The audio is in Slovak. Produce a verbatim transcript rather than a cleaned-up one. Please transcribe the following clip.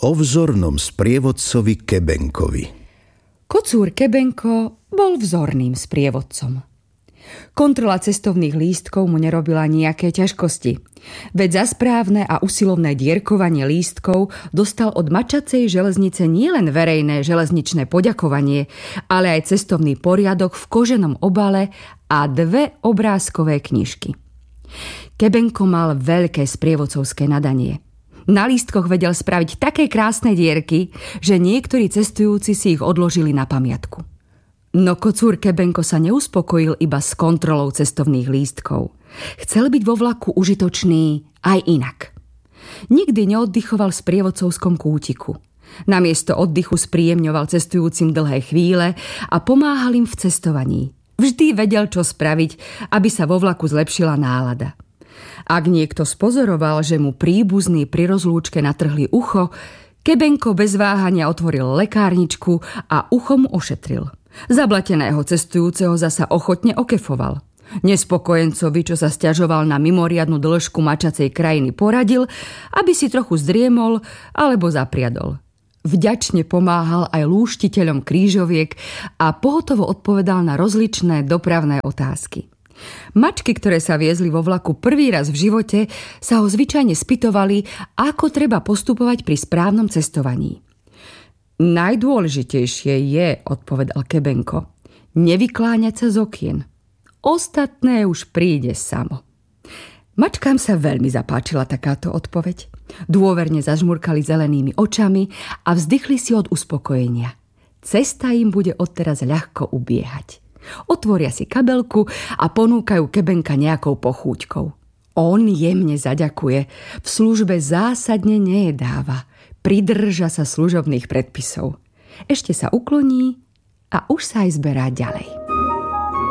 o vzornom sprievodcovi Kebenkovi. Kocúr Kebenko bol vzorným sprievodcom. Kontrola cestovných lístkov mu nerobila nejaké ťažkosti, veď za správne a usilovné dierkovanie lístkov dostal od mačacej železnice nielen verejné železničné poďakovanie, ale aj cestovný poriadok v koženom obale a dve obrázkové knižky. Kebenko mal veľké sprievodcovské nadanie. Na lístkoch vedel spraviť také krásne dierky, že niektorí cestujúci si ich odložili na pamiatku. No kocúr Kebenko sa neuspokojil iba s kontrolou cestovných lístkov. Chcel byť vo vlaku užitočný aj inak. Nikdy neoddychoval v sprievodcovskom kútiku. Namiesto oddychu spríjemňoval cestujúcim dlhé chvíle a pomáhal im v cestovaní. Vždy vedel, čo spraviť, aby sa vo vlaku zlepšila nálada. Ak niekto spozoroval, že mu príbuzní pri rozlúčke natrhli ucho, Kebenko bez váhania otvoril lekárničku a ucho mu ošetril. Zablateného cestujúceho zasa ochotne okefoval. Nespokojencovi, čo sa sťažoval na mimoriadnu dĺžku mačacej krajiny, poradil, aby si trochu zdriemol alebo zapriadol. Vďačne pomáhal aj lúštiteľom krížoviek a pohotovo odpovedal na rozličné dopravné otázky. Mačky, ktoré sa viezli vo vlaku prvý raz v živote, sa ho zvyčajne spytovali, ako treba postupovať pri správnom cestovaní. Najdôležitejšie je, odpovedal Kebenko, nevykláňať sa z okien. Ostatné už príde samo. Mačkám sa veľmi zapáčila takáto odpoveď. Dôverne zažmurkali zelenými očami a vzdychli si od uspokojenia. Cesta im bude odteraz ľahko ubiehať. Otvoria si kabelku a ponúkajú Kebenka nejakou pochúťkou. On jemne zaďakuje, v službe zásadne nejedáva. Pridrža sa služobných predpisov. Ešte sa ukloní a už sa aj zberá ďalej.